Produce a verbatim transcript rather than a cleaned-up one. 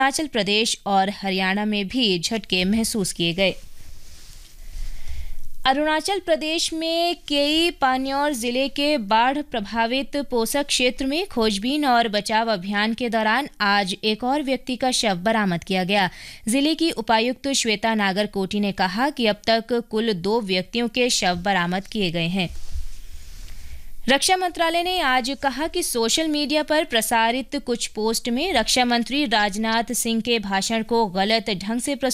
अरुणाचल प्रदेश और हरियाणा में भी झटके महसूस किए गए। अरुणाचल प्रदेश में केई पान्योर जिले के बाढ़ प्रभावित पोसक क्षेत्र में खोजबीन और बचाव अभियान के दौरान आज एक और व्यक्ति का शव बरामद किया गया। जिले की उपायुक्त श्वेता नागरकोटी ने कहा कि अब तक कुल दो व्यक्तियों के शव बरामद किए गए हैं। रक्षा मंत्रालय ने आज कहा कि सोशल मीडिया पर प्रसारित कुछ पोस्ट में रक्षा मंत्री राजनाथ सिंह के भाषण को गलत ढंग से